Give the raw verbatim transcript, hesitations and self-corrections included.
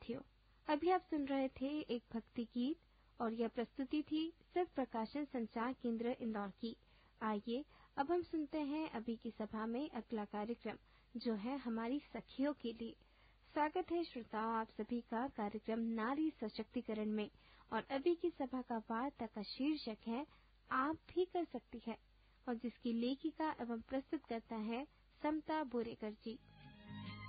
साथियों, अभी आप सुन रहे थे एक भक्ति गीत और यह प्रस्तुति थी सत प्रकाशन संचार केंद्र इंदौर की। आइए अब हम सुनते हैं अभी की सभा में अगला कार्यक्रम, जो है हमारी सखियों के लिए। स्वागत है श्रोताओं आप सभी का कार्यक्रम नारी सशक्तिकरण में, और अभी की सभा का वार्ता का शीर्षक है आप भी कर सकती है, और जिसकी लेखिका एवं प्रस्तुत करता है समता बोरेकर जी।